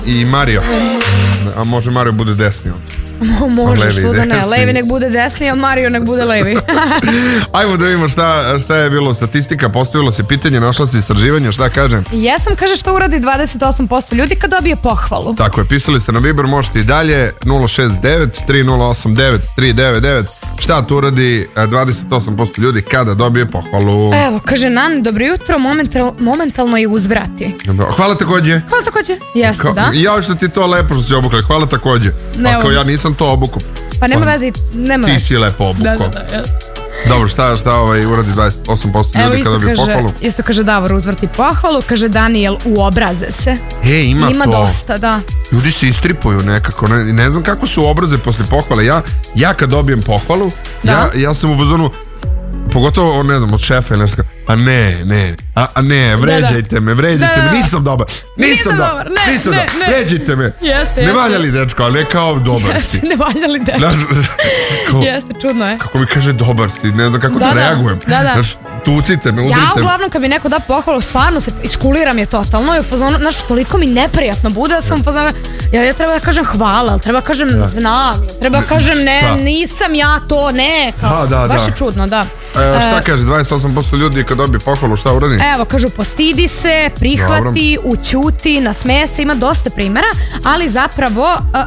i Mario. A može Mario bude desni onda. Može, što da ne. Levi nek bude desni, a Mario nek bude levi. Ajmo da vidimo šta je bilo statistika. Postavilo se pitanje, našla se istraživanje, šta kaže? Jesam, kaže što uradi 28% ljudi kad dobije pohvalu. Tako je, pisali ste na Viber, možete i dalje 069 3089 399. Šta tu uradi 28% ljudi kada dobije pohvalu? Evo, kaže Nan, dobro jutro, momentalno je uzvrati. Hvala takođe. Hvala takođe. Jeste, da. Ja što ti to lepo što si obukla, hvala takođe. Ako ja nisam to obukao. Pa nema veze, nema veze. Ti si lepo obukao. Da. Dobro, šta uradi 28% ljudi kada dobije pohvalu? Isto kaže Davor uzvrti pohvalu, kaže Daniel uobraze se. Ima to. Dosta, da. Ljudi se istripuju nekako, ne znam kako su obraze posle pohvale. Ja kad dobijem pohvalu, ja sam u fazonu, pogotovo, ne znam, od šefa ili nešto, ne, vređajte me, nisam dobar, vređajte me, ne valja li dečko, ali ne kao dobar si. Ne valja li dečko, jeste, čudno je. Kako mi kaže dobar si, ne znam kako da reagujem, znaš, tucite me, udrite me. Ja uglavnom kad mi neko da pohvalu, stvarno se iskuliram je totalno, znaš, toliko mi neprijatno bude, da sam ja treba da kažem hvala, treba da kažem znam, treba da kažem nisam ja to, ne, baš je čudno, da. Šta kaže 28% ljudi kad dobije pohvalu, šta uradi? Evo, kažu postidi se, prihvati, ućuti, nasmeje se, ima dosta primjera, ali zapravo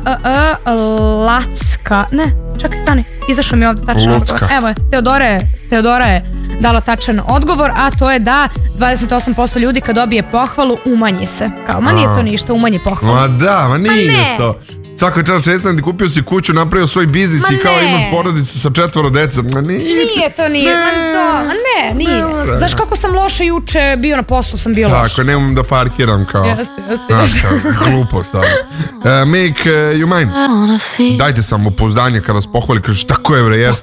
lacka, ne, čekaj, stani, izašao mi ovdje tačan odgovor. Evo je, Teodora je dala tačan odgovor, a to je da 28% ljudi kad dobije pohvalu umanji se. Kao, ma nije to ništa, umanji pohvalu. Ma nije to. Svaka čast čestan, ti kupio si kuću, napravio svoj biznis i kao imaš porodicu sa 4 deca. Nije to. Nije. Znaš kako sam loše juče bio na poslu, sam bio loš. Tako, nemam da parkiram kao. Jeste. Glupost. Make you mine. Dajte samopouzdanje kada vas pohvali, kažeš tako je bre, jeste.